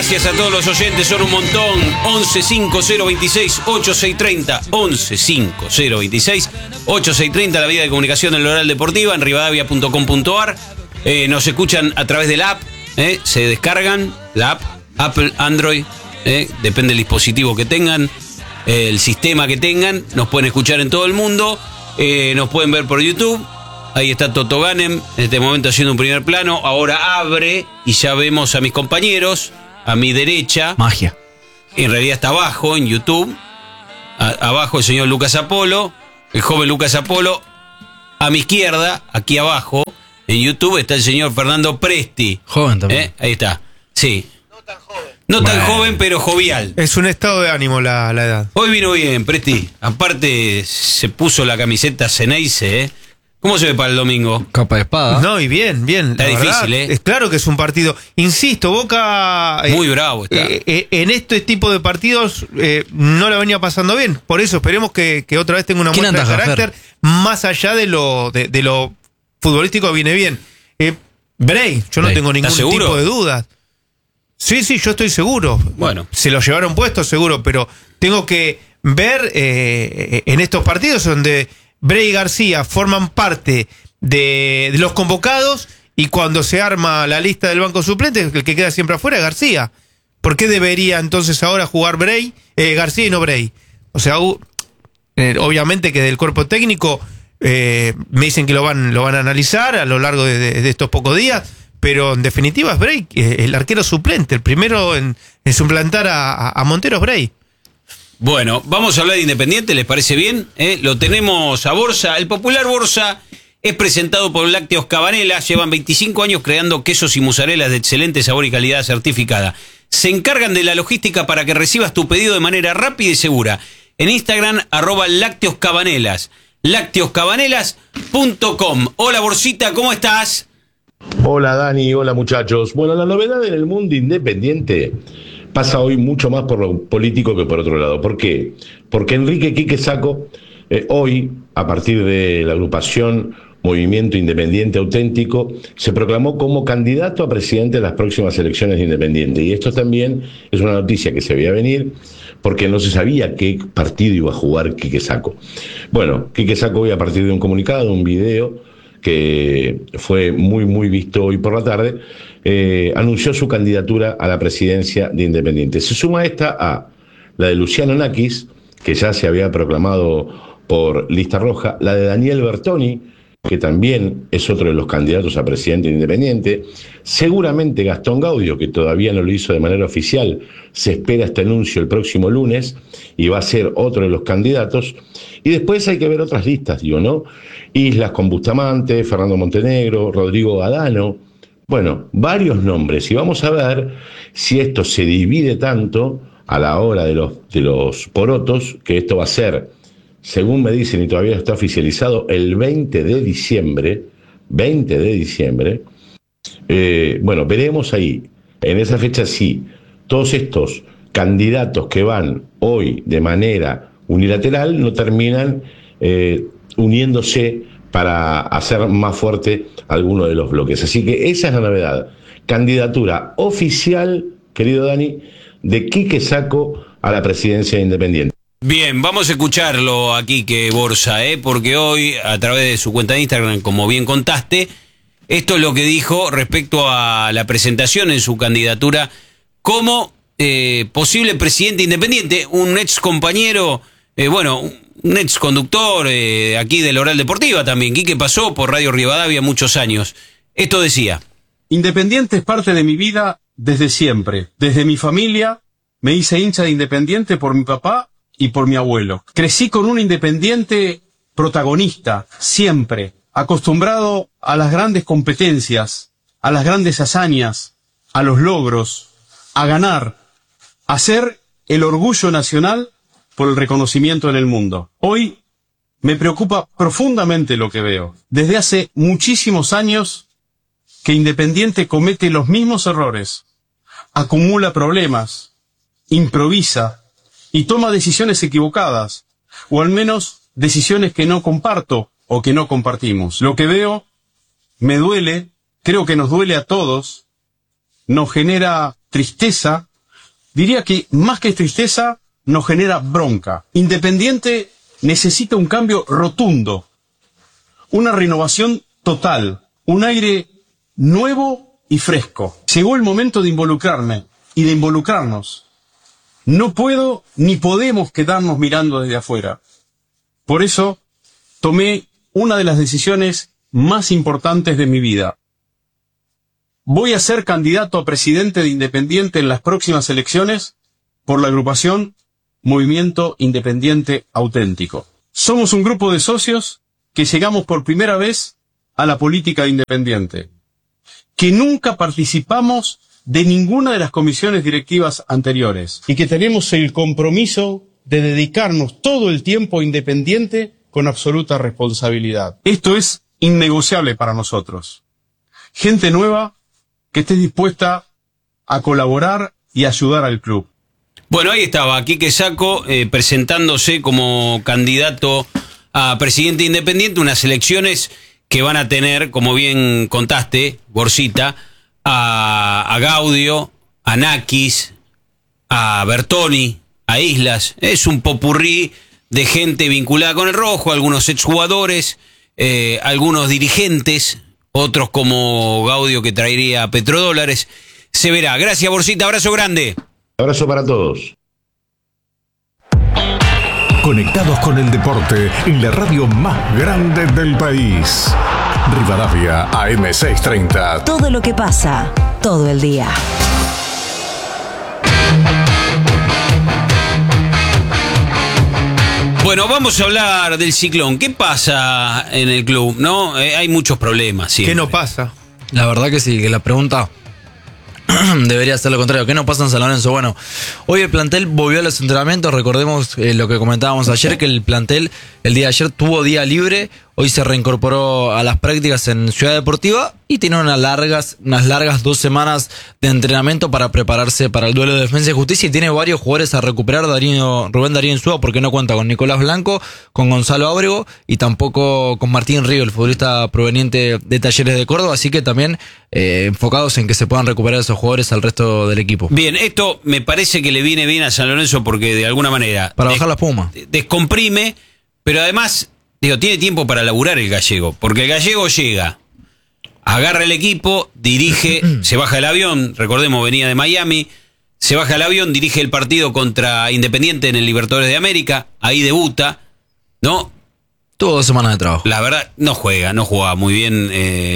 Gracias a todos los oyentes, son un montón. 1150268630. 1150268630, la vía de comunicación del Oral Deportiva en rivadavia.com.ar. Nos escuchan a través de la app, se descargan la app, Apple, Android, depende del dispositivo que tengan, el sistema que tengan. Nos pueden escuchar en todo el mundo, nos pueden ver por YouTube. Ahí está Toto Ganem, en este momento haciendo un primer plano. Ahora abre y ya vemos a mis compañeros. A mi derecha. Magia. En realidad está abajo, en YouTube. Abajo el señor Lucas Apolo, el joven Lucas Apolo. A mi izquierda, aquí abajo, en YouTube, está el señor Fernando Presti. Joven también. Ahí está, sí. No tan joven, pero jovial. Es un estado de ánimo la edad. Hoy vino bien, Presti. Aparte, se puso la camiseta Ceneice, ¿Cómo se ve para el domingo? Capa de espada. No, y bien. Está difícil, Es claro que es un partido. Insisto, Boca... Muy bravo está. En este tipo de partidos no la venía pasando bien. Por eso esperemos que otra vez tenga una muestra de carácter más allá de lo futbolístico viene bien. Bray, yo no tengo ningún tipo de dudas. Sí, yo estoy seguro. Bueno. Se lo llevaron puesto seguro, pero tengo que ver en estos partidos donde Bray y García forman parte de los convocados y cuando se arma la lista del banco suplente, el que queda siempre afuera es García. ¿Por qué debería entonces ahora jugar García y no Bray? O sea, obviamente que del cuerpo técnico me dicen que lo van a analizar a lo largo de estos pocos días, pero en definitiva es Bray, el arquero suplente, el primero en suplantar a Montero es Bray. Bueno, vamos a hablar de Independiente, ¿les parece bien? Lo tenemos a Borsa. El popular Borsa es presentado por Lácteos Cabanela. Llevan 25 años creando quesos y mozarelas de excelente sabor y calidad certificada. Se encargan de la logística para que recibas tu pedido de manera rápida y segura. En Instagram, @lácteoscabanelas. lácteoscabanelas.com. Hola, Borsita, ¿cómo estás? Hola, Dani. Hola, muchachos. Bueno, la novedad en el mundo independiente pasa hoy mucho más por lo político que por otro lado. ¿Por qué? Porque Enrique Quique Sacco, hoy, a partir de la agrupación Movimiento Independiente Auténtico, se proclamó como candidato a presidente de las próximas elecciones de Independiente. Y esto también es una noticia que se veía venir, porque no se sabía qué partido iba a jugar Quique Sacco. Bueno, Quique Sacco hoy, a partir de un comunicado, un video que fue muy visto hoy por la tarde, anunció su candidatura a la presidencia de Independiente. Se suma esta a la de Luciano Nakis, que ya se había proclamado por lista roja, la de Daniel Bertoni, que también es otro de los candidatos a presidente de Independiente, seguramente Gastón Gaudio, que todavía no lo hizo de manera oficial, se espera este anuncio el próximo lunes y va a ser otro de los candidatos, y después hay que ver otras listas, ¿no? Islas con Bustamante, Fernando Montenegro, Rodrigo Gadano, bueno, varios nombres, y vamos a ver si esto se divide tanto a la hora de los porotos, que esto va a ser, según me dicen y todavía no está oficializado, el 20 de diciembre, bueno, veremos ahí, en esa fecha sí, todos estos candidatos que van hoy de manera unilateral no terminan uniéndose para hacer más fuerte alguno de los bloques. Así que esa es la novedad. Candidatura oficial, querido Dani, de Quique Sacco a la presidencia de Independiente. Bien, vamos a escucharlo aquí, que Borsa, porque hoy, a través de su cuenta de Instagram, como bien contaste, esto es lo que dijo respecto a la presentación en su candidatura como posible presidente independiente, un ex compañero, un ex conductor aquí del Oral Deportiva también. Quique pasó por Radio Rivadavia muchos años. Esto decía: Independiente es parte de mi vida desde siempre. Desde mi familia me hice hincha de Independiente por mi papá y por mi abuelo. Crecí con un Independiente protagonista, siempre, acostumbrado a las grandes competencias, a las grandes hazañas, a los logros, a ganar, a ser el orgullo nacional por el reconocimiento en el mundo. Hoy me preocupa profundamente lo que veo. Desde hace muchísimos años que Independiente comete los mismos errores, acumula problemas, improvisa y toma decisiones equivocadas, o al menos decisiones que no comparto o que no compartimos. Lo que veo me duele, creo que nos duele a todos, nos genera tristeza, diría que más que tristeza nos genera bronca. Independiente necesita un cambio rotundo, una renovación total, un aire nuevo y fresco. Llegó el momento de involucrarme y de involucrarnos. No puedo ni podemos quedarnos mirando desde afuera. Por eso tomé una de las decisiones más importantes de mi vida. Voy a ser candidato a presidente de Independiente en las próximas elecciones por la agrupación Movimiento Independiente Auténtico. Somos un grupo de socios que llegamos por primera vez a la política de Independiente, que nunca participamos de ninguna de las comisiones directivas anteriores y que tenemos el compromiso de dedicarnos todo el tiempo a Independiente con absoluta responsabilidad. Esto es innegociable para nosotros. Gente nueva que esté dispuesta a colaborar y ayudar al club. Bueno, ahí estaba Quique Sacco presentándose como candidato a presidente independiente, unas elecciones que van a tener, como bien contaste, Borsita, a Gaudio, a Nakis, a Bertoni, a Islas. Es un popurrí de gente vinculada con el rojo, algunos exjugadores, algunos dirigentes, otros como Gaudio que traería petrodólares. Se verá. Gracias, Borsita. Abrazo grande. Abrazo para todos. Conectados con el deporte en la radio más grande del país. Rivadavia AM630. Todo lo que pasa, todo el día. Bueno, vamos a hablar del Ciclón. ¿Qué pasa en el club? ¿No? Hay muchos problemas. Siempre. ¿Qué no pasa? La verdad que sí, que la pregunta debería ser lo contrario. ¿Qué no pasa en San Lorenzo? Bueno, hoy el plantel volvió a los entrenamientos. Recordemos lo que comentábamos ayer, que el plantel el día de ayer tuvo día libre. Hoy se reincorporó a las prácticas en Ciudad Deportiva y tiene unas largas 2 semanas de entrenamiento para prepararse para el duelo de Defensa y Justicia. Y tiene varios jugadores a recuperar. Rubén Darío Insúa, porque no cuenta con Nicolás Blanco, con Gonzalo Ábrego y tampoco con Martín Río, el futbolista proveniente de Talleres de Córdoba. Así que también enfocados en que se puedan recuperar esos jugadores al resto del equipo. Bien, esto me parece que le viene bien a San Lorenzo porque de alguna manera para bajar la espuma, descomprime, pero además tiene tiempo para laburar el gallego, porque el gallego llega, agarra el equipo, dirige, se baja del avión, recordemos venía de Miami, se baja del avión, dirige el partido contra Independiente en el Libertadores de América, ahí debuta, ¿no? Tuvo 2 semanas de trabajo. La verdad, no jugaba muy bien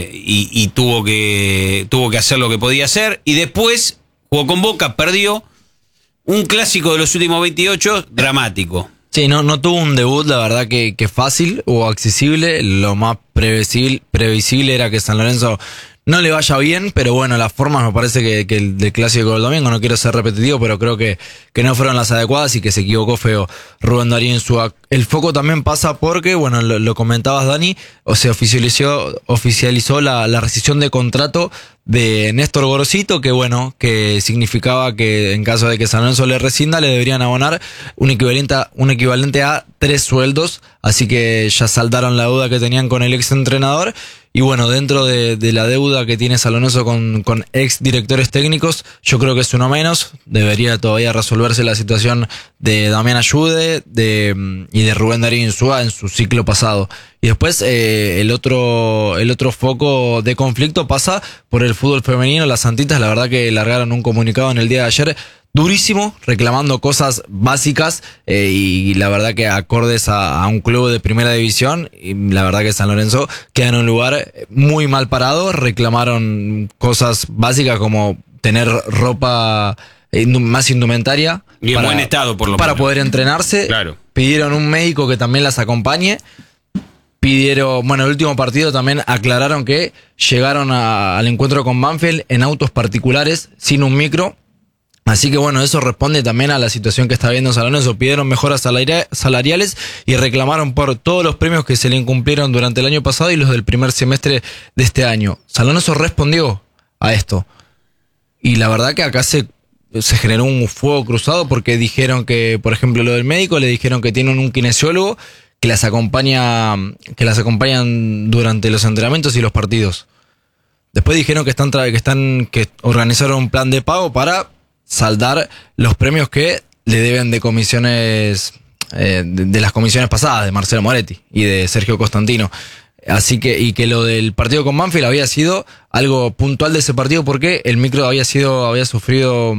y tuvo que hacer lo que podía hacer, y después jugó con Boca, perdió, un clásico de los últimos 28, dramático. Sí, no tuvo un debut, la verdad que fácil o accesible. Lo más previsible era que San Lorenzo no le vaya bien, pero bueno, las formas me parece que el del clásico del domingo, no quiero ser repetitivo, pero creo que no fueron las adecuadas y que se equivocó feo Rubén Darío Insúa. El foco también pasa porque, bueno, lo comentabas, Dani, o se oficializó la rescisión de contrato de Néstor Gorosito, que bueno, que significaba que en caso de que San Lorenzo le rescinda, le deberían abonar un equivalente a 3 sueldos, así que ya saldaron la deuda que tenían con el ex entrenador. Y bueno, dentro de la deuda que tiene San Lorenzo con ex directores técnicos, yo creo que es uno menos. Debería todavía resolverse la situación de Damián Ayude y de Rubén Darío Insúa en su ciclo pasado. Y después el otro foco de conflicto pasa por el fútbol femenino. Las Santitas, la verdad que largaron un comunicado en el día de ayer durísimo, reclamando cosas básicas y la verdad que acordes a un club de primera división. Y la verdad que San Lorenzo queda en un lugar muy mal parado. Reclamaron cosas básicas como tener ropa más indumentaria y en buen estado, por lo menos, para poder entrenarse. Claro. Pidieron un médico que también las acompañe. Pidieron, bueno, el último partido también aclararon que llegaron al encuentro con Banfield en autos particulares sin un micro. Así que bueno, eso responde también a la situación que está viendo San Lorenzo. Pidieron mejoras salariales y reclamaron por todos los premios que se le incumplieron durante el año pasado y los del primer semestre de este año. San Lorenzo respondió a esto. Y la verdad que acá se generó un fuego cruzado porque dijeron que, por ejemplo, lo del médico, le dijeron que tienen un kinesiólogo que las acompañan durante los entrenamientos y los partidos. Después dijeron que organizaron un plan de pago para saldar los premios que le deben de comisiones, de las comisiones pasadas, de Marcelo Moretti y de Sergio Costantino. Así que, y que lo del partido con Banfield había sido algo puntual de ese partido porque el micro había estado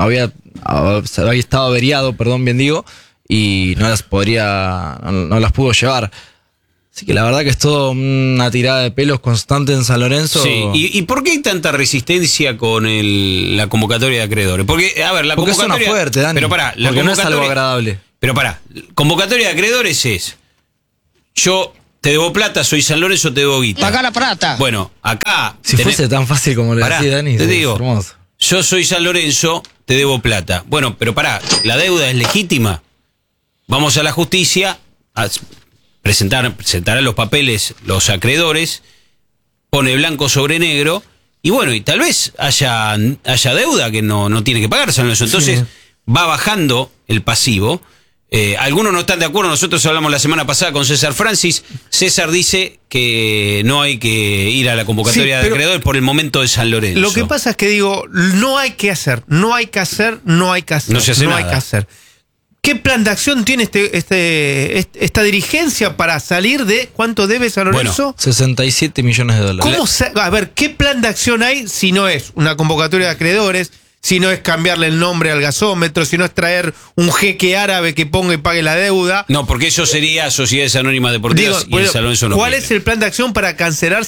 averiado, bien digo, y no las pudo llevar. Así que la verdad que es todo una tirada de pelos constante en San Lorenzo. Sí, ¿y por qué hay tanta resistencia con la convocatoria de acreedores? Porque, a ver, la porque convocatoria... suena fuerte, Dani. Pero pará, porque no es algo agradable. Pero pará, convocatoria de acreedores es... Yo te debo plata, soy San Lorenzo, te debo guita. Paga la plata. Bueno, acá... Si fuese tan fácil como lo decía Dani, te es digo, hermoso. yo soy San Lorenzo, te debo plata. Bueno, pero ¿la deuda es legítima? Vamos a la justicia, presentarán los papeles los acreedores, pone blanco sobre negro, y bueno, y tal vez haya deuda que no tiene que pagar San Lorenzo. Entonces va bajando el pasivo. Algunos no están de acuerdo, nosotros hablamos la semana pasada con César Francis. César dice que no hay que ir a la convocatoria de acreedores por el momento de San Lorenzo. Lo que pasa es que digo, no hay que hacer. No se hace nada. ¿Qué plan de acción tiene esta dirigencia para salir de cuánto debe San Lorenzo? Bueno, 67 millones de dólares. A ver, ¿qué plan de acción hay si no es una convocatoria de acreedores, si no es cambiarle el nombre al gasómetro, si no es traer un jeque árabe que ponga y pague la deuda? No, porque eso sería Sociedades Anónimas Deportivas y el San Lorenzo no ¿cuál quiere. es el plan de acción para cancelar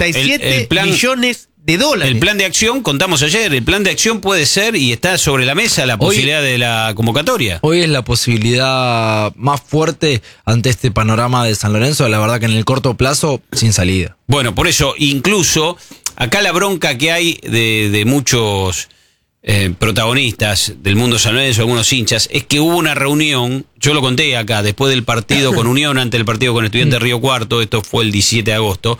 67 millones de dólares? El plan de acción, contamos ayer, el plan de acción puede ser y está sobre la mesa la posibilidad de la convocatoria. Hoy es la posibilidad más fuerte ante este panorama de San Lorenzo, la verdad que en el corto plazo, sin salida. Bueno, por eso, incluso, acá la bronca que hay de muchos protagonistas del mundo San Lorenzo, algunos hinchas, es que hubo una reunión, yo lo conté acá, después del partido con Unión, ante el partido con Estudiantes de Río Cuarto, esto fue el 17 de agosto,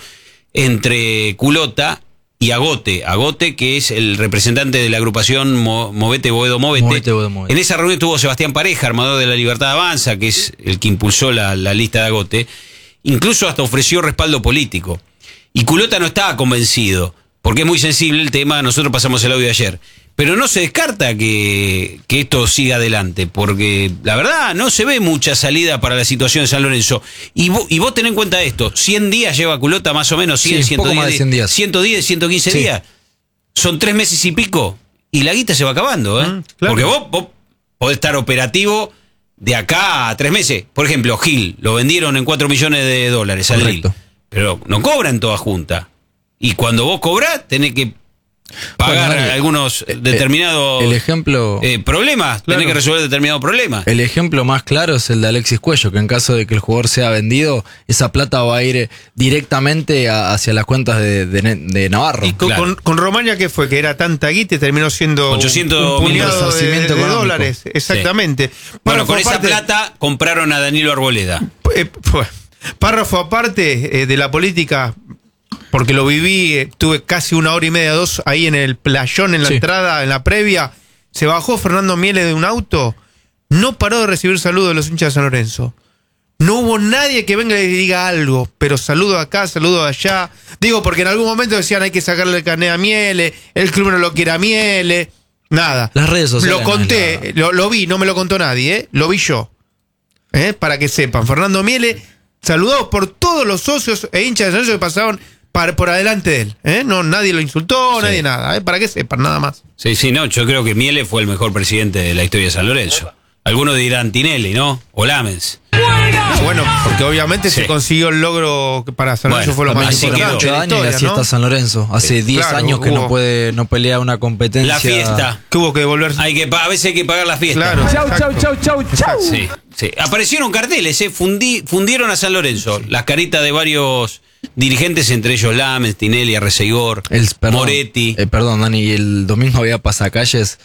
entre Culota y Agote, que es el representante de la agrupación Movete Boedo Movete. En esa reunión estuvo Sebastián Pareja, armador de la Libertad Avanza, que es el que impulsó la lista de Agote. Incluso hasta ofreció respaldo político. Y Culota no estaba convencido, porque es muy sensible el tema, nosotros pasamos el audio ayer. Pero no se descarta que esto siga adelante, porque la verdad no se ve mucha salida para la situación de San Lorenzo. Y vos tenés en cuenta esto, 100 días lleva Culota más o menos, 100, sí, 110, poco más de 100 días. 110, 115 sí. días. Son 3 meses y pico, y la guita se va acabando, ¿eh? Claro. Porque vos podés estar operativo de acá a 3 meses. Por ejemplo, Gil, lo vendieron en 4 millones de dólares al Lille, pero no cobran toda junta. Y cuando vos cobrás, tenés que pagar algunos determinados problemas, claro. Tenés que resolver determinados problemas. El ejemplo más claro es el de Alexis Cuello, que en caso de que el jugador sea vendido, esa plata va a ir directamente hacia las cuentas de Navarro. Y con Romaña, ¿qué fue? Que era tanta guita y terminó siendo 800 un puñado resarcimiento de económico. dólares. Exactamente. Sí. Bueno, con esa plata compraron a Danilo Arboleda. Párrafo aparte de la política, porque lo viví, tuve casi 1 hora y media, 2 ahí en el playón, en la entrada, en la previa. Se bajó Fernando Miele de un auto, no paró de recibir saludos de los hinchas de San Lorenzo. No hubo nadie que venga y le diga algo, pero saludo acá, saludo allá. Digo, porque en algún momento decían hay que sacarle el carnet a Miele, el club no lo quiere a Miele, nada. Las redes sociales. Lo conté, lo vi, no me lo contó nadie, lo vi yo. Para que sepan, Fernando Miele, saludados por todos los socios e hinchas de San Lorenzo que pasaron por adelante de él. No, nadie lo insultó, nadie nada. Para que sepan, nada más. Sí, no, yo creo que Miele fue el mejor presidente de la historia de San Lorenzo. Algunos dirán Tinelli, ¿no? O Lamens. Bueno, porque obviamente se consiguió el logro que para San Lorenzo fue lo más así importante. 8 años y así está San Lorenzo. Hace 10 años que no pelea una competencia. La fiesta. Que hubo que devolver. A veces hay que pagar la fiesta. Claro. Chau. Sí. Aparecieron carteles, fundieron a San Lorenzo. Las caritas de varios dirigentes, entre ellos Lamens, Tinelli, Arrecegor, Moretti. Perdón, Dani, y el domingo había pasacalles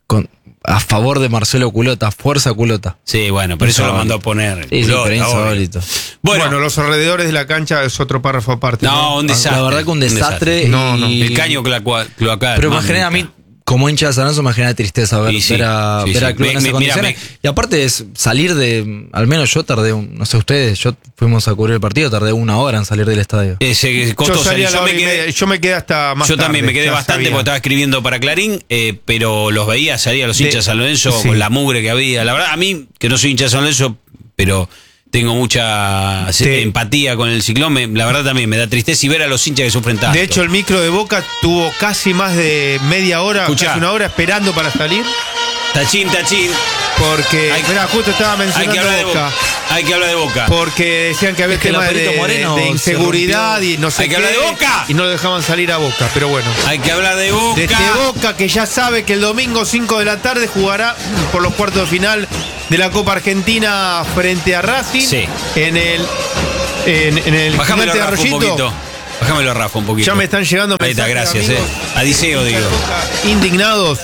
a favor de Marcelo Culota, fuerza Culota. Sí, bueno, pero eso lo mandó a poner. Sí, pero insólito. Bueno, los alrededores de la cancha es otro párrafo aparte. No, un desastre. La verdad que un desastre. No. El caño cloacal. Pero me genera a mí como hincha de San Lorenzo me genera tristeza ver, Y sí, ver al sí, club en esas condiciones. Y aparte es salir de, al menos yo tardé, no sé ustedes, fuimos a cubrir el partido, tardé 1 hora en salir del estadio. Ese costó Yo salí salir. a la hora y media, yo me quedé hasta más Yo tarde. también me quedé ya bastante sabía. porque estaba escribiendo para Clarín, pero los veía, salía los hinchas de San Lorenzo sí. con la mugre que había. La verdad, a mí, que no soy hincha de San Lorenzo, pero tengo mucha empatía con el Ciclón, la verdad también me da tristeza y ver a los hinchas que sufren tanto. De hecho, el micro de Boca tuvo casi más de media hora, Escuchá. casi 1 hora esperando para salir. Tachín. Porque, mirá, justo estaba Hay que mencionando hablar de Boca. Boca. Hay que hablar de Boca. Porque decían que había Es que temas Laperito Moreno de se inseguridad rompió. y no sé Hay que qué. hablar de Boca. Y no lo dejaban salir a Boca, pero bueno. Hay que hablar de Boca. Desde Boca, que ya sabe que el domingo 5 de la tarde jugará por los cuartos de final de la Copa Argentina frente a Racing. Sí. En el Bájamelo gigante de a Rafa un Arroyito. poquito. Bájamelo a Rafa un poquito. Ya me están llegando Ahí está, mensajes, gracias, amigos. A Diceo, digo. Indignados.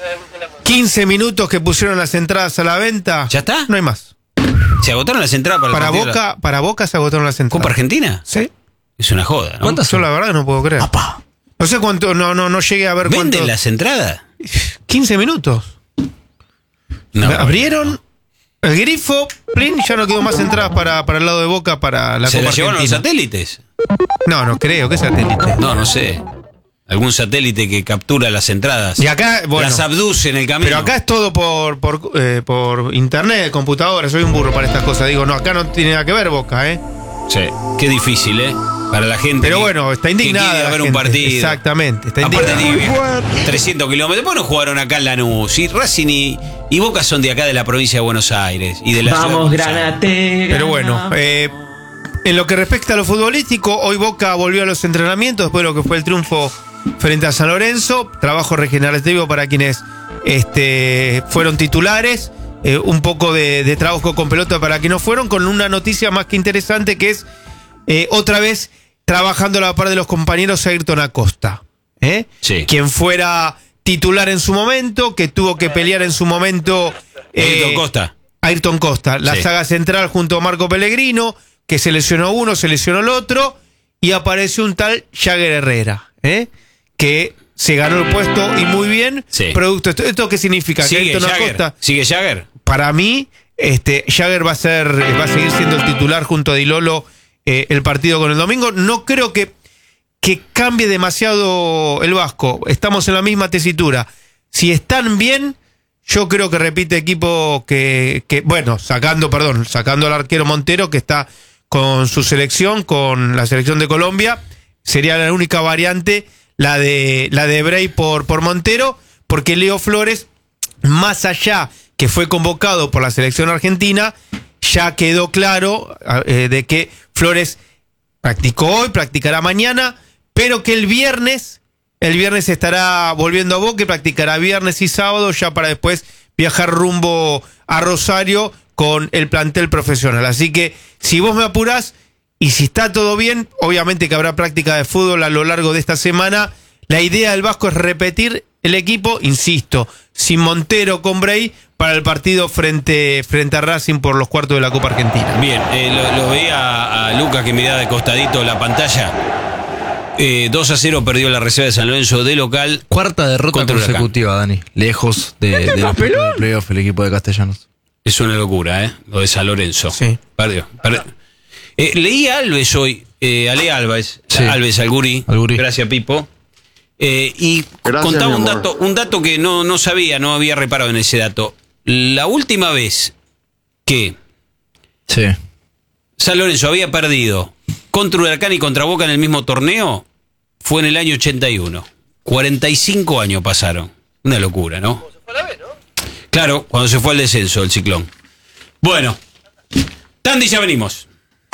15 minutos que pusieron las entradas a la venta. ¿Ya está? No hay más. ¿Se agotaron las entradas para el Para partido de la Boca, para Boca se agotaron las entradas. Copa Argentina? Sí. Es una joda, ¿no? ¿Cuántas Yo la verdad no puedo creer. No sé cuánto, no llegué a ver ¿Venden cuánto. las entradas? 15 minutos. No. Abrieron el grifo, plin, ya no quedó más entradas para el lado de Boca para la ¿Se Copa las llevaron los Argentina. satélites? No creo, ¿qué satélite? No sé. Algún satélite que captura las entradas. Y acá, bueno, las abduce en el camino. pero acá es todo por internet, computadora, soy un burro para estas cosas. Digo, no, acá no tiene nada que ver Boca, ¿eh? Sí. Qué difícil, ¿eh? Para la gente. Pero bueno, está indignada. Que quiere la ver un gente. partido. Exactamente, está Aparte indignada. tiene que viajar 300 kilómetros. Bueno, jugaron acá en Lanús. Y Racing y Boca son de acá de la provincia de Buenos Aires. Y de la ciudad de Vamos, Buenos Aires. Granate. Pero bueno, en lo que respecta a lo futbolístico, hoy Boca volvió a los entrenamientos después de lo que fue el triunfo frente a San Lorenzo. Trabajo regenerativo para quienes fueron titulares. Un poco de trabajo con pelota para quienes no fueron, con una noticia más que interesante que es otra vez trabajando a la par de los compañeros Ayrton Acosta. Sí. Quien fuera titular en su momento, que tuvo que pelear en su momento. Ayrton Costa. Ayrton Costa, la Sí. saga central junto a Marco Pellegrino, que se lesionó uno, se lesionó el otro, y apareció un tal Jagger Herrera, que se ganó el puesto y muy bien. Sí. Producto. ¿Esto qué significa? Que Sigue Ayrton Jagger. Acosta, Sigue Jagger. para mí, Jagger va a seguir siendo el titular junto a Di Lolo el partido con el domingo. No creo que cambie demasiado el Vasco. Estamos en la misma tesitura. Si están bien, yo creo que repite equipo bueno, sacando al arquero Montero, que está con su selección, con la selección de Colombia. Sería la única variante, la de Bray por Montero, porque Leo Flores, más allá que fue convocado por la selección argentina, ya quedó claro de que Flores practicó hoy, practicará mañana, pero que el viernes estará volviendo a Boca y practicará viernes y sábado ya para después viajar rumbo a Rosario con el plantel profesional. Así que si vos me apurás y si está todo bien, obviamente que habrá práctica de fútbol a lo largo de esta semana. La idea del Vasco es repetir el equipo, insisto, sin Montero, con Bray, para el partido frente a Racing por los cuartos de la Copa Argentina. Bien, lo veía a Lucas que miraba de costadito la pantalla. 2-0 perdió la Reserva de San Lorenzo de local. Cuarta derrota Contra Huracán. consecutiva, Dani. Lejos de los playoffs el equipo de Castellanos. Es una locura, lo de San Lorenzo. Sí. Perdió. Leí a Alves hoy, Ale Alves, Sí. Alves al gurí. Al gurí. Gracias, Pipo. Y Gracias, contaba mi amor. un dato que no sabía, no había reparado en ese dato. La última vez que Sí. San Lorenzo había perdido contra Huracán y contra Boca en el mismo torneo fue en el año 81. 45 años pasaron. Una locura, ¿no? Claro, cuando se fue al descenso el Ciclón. Bueno, Tandy, ya venimos.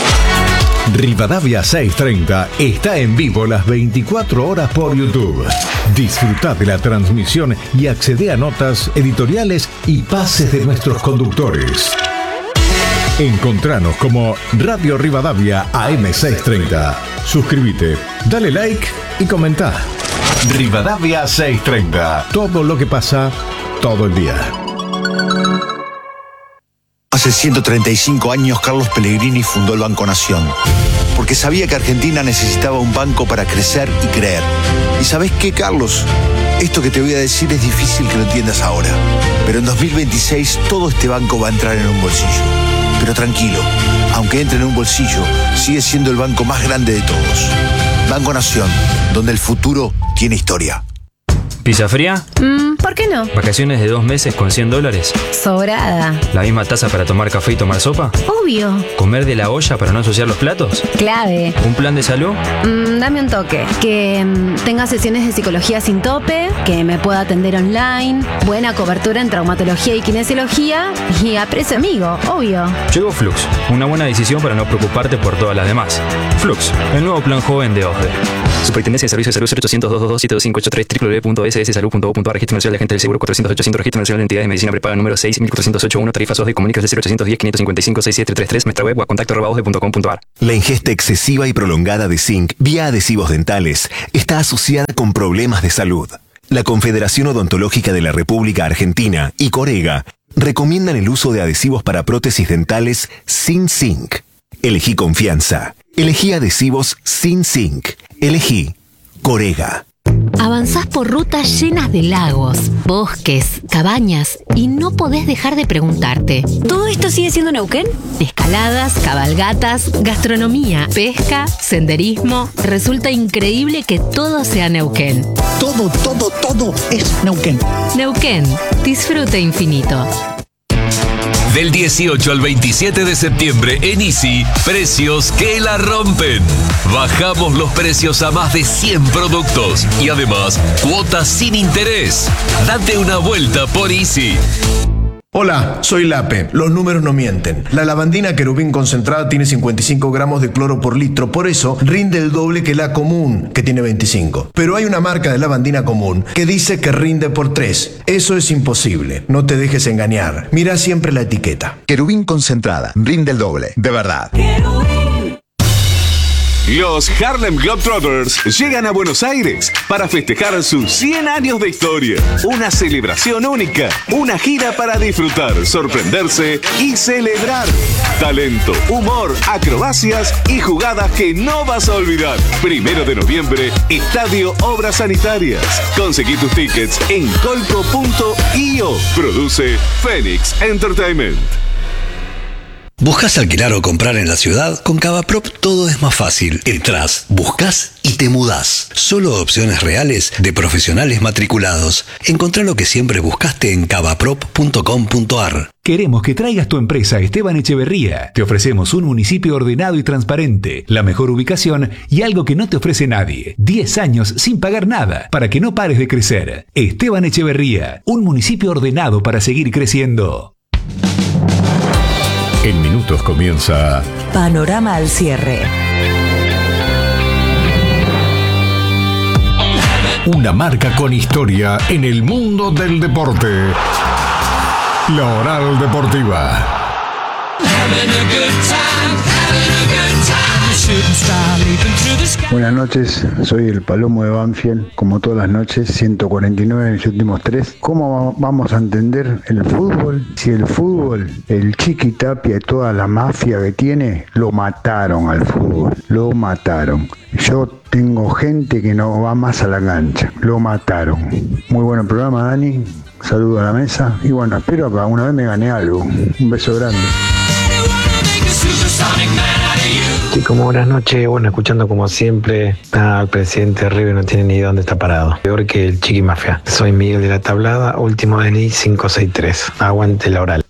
Rivadavia 630 está en vivo las 24 horas por YouTube. Disfruta de la transmisión y accede a notas, editoriales y pases de nuestros conductores. Encontranos como Radio Rivadavia AM630. Suscríbete, dale like y comenta. Rivadavia 630. Todo lo que pasa todo el día. Hace 135 años Carlos Pellegrini fundó el Banco Nación, porque sabía que Argentina necesitaba un banco para crecer y creer. ¿Y sabés qué, Carlos? Esto que te voy a decir es difícil que lo entiendas ahora, pero en 2026 todo este banco va a entrar en un bolsillo. Pero tranquilo, aunque entre en un bolsillo, sigue siendo el banco más grande de todos. Banco Nación, donde el futuro tiene historia. ¿Pizza fría? ¿Por qué no? ¿Vacaciones de 2 meses con $100? Sobrada. ¿La misma taza para tomar café y tomar sopa? Obvio. ¿Comer de la olla para no ensuciar los platos? Clave. ¿Un plan de salud? Dame un toque. Que tenga sesiones de psicología sin tope, que me pueda atender online, buena cobertura en traumatología y kinesiología y a precio amigo, obvio. Llegó Flux, una buena decisión para no preocuparte por todas las demás. Flux, el nuevo plan joven de OSDE. Superintendencia de Servicios de Salud 0800-222-7583 www.sssalud.gov.ar. Registro Nacional de Agentes del Seguro 400-800. Registro Nacional de Entidades de Medicina Prepaga número 6.408.1. Tarifas OSDE. Comunicas del 0810-555-6733. Nuestra web o a contacto@osde.com.ar. La ingesta excesiva y prolongada de zinc vía adhesivos dentales está asociada con problemas de salud. La Confederación Odontológica de la República Argentina y Corega recomiendan el uso de adhesivos para prótesis dentales sin zinc. Elegí confianza. Elegí adhesivos sin zinc. Elegí Corega. Avanzás por rutas llenas de lagos, bosques, cabañas y no podés dejar de preguntarte: ¿todo esto sigue siendo Neuquén? Escaladas, cabalgatas, gastronomía, pesca, senderismo. Resulta increíble que todo sea Neuquén. Todo es Neuquén. Neuquén, disfrute infinito. Del 18 al 27 de septiembre en Easy, precios que la rompen. Bajamos los precios a más de 100 productos y además cuotas sin interés. Date una vuelta por Easy. Hola, soy Lape. Los números no mienten. La lavandina Querubín concentrada tiene 55 gramos de cloro por litro, por eso rinde el doble que la común, que tiene 25. Pero hay una marca de lavandina común que dice que rinde por 3. Eso es imposible. No te dejes engañar. Mira siempre la etiqueta. Querubín concentrada, rinde el doble, de verdad. Los Harlem Globetrotters llegan a Buenos Aires para festejar sus 100 años de historia. Una celebración única, una gira para disfrutar, sorprenderse y celebrar. Talento, humor, acrobacias y jugadas que no vas a olvidar. 1 de noviembre, Estadio Obras Sanitarias. Conseguí tus tickets en colco.io. Produce Phoenix Entertainment. ¿Buscas alquilar o comprar en la ciudad? Con Cavaprop todo es más fácil. Entrás, buscas y te mudás. Solo opciones reales de profesionales matriculados. Encontrá lo que siempre buscaste en cavaprop.com.ar. Queremos que traigas tu empresa a Esteban Echeverría. Te ofrecemos un municipio ordenado y transparente, la mejor ubicación y algo que no te ofrece nadie. 10 años sin pagar nada para que no pares de crecer. Esteban Echeverría, un municipio ordenado para seguir creciendo. En minutos comienza Panorama al cierre. Una marca con historia en el mundo del deporte. La Oral Deportiva. Buenas noches, soy el Palomo de Banfield, como todas las noches, 149 en los últimos 3. ¿Cómo vamos a entender el fútbol? Si el fútbol, el Chiqui Tapia y toda la mafia que tiene, lo mataron al fútbol, lo mataron. Yo tengo gente que no va más a la cancha, lo mataron. Muy buen programa, Dani, saludo a la mesa y bueno, espero que alguna vez me gane algo. Un beso grande. Chicos, buenas noches. Bueno, escuchando como siempre, el presidente de River no tiene ni idea dónde está parado. Peor que el Chiqui Mafia. Soy Miguel de la Tablada, último DNI 563. Aguante la Oral.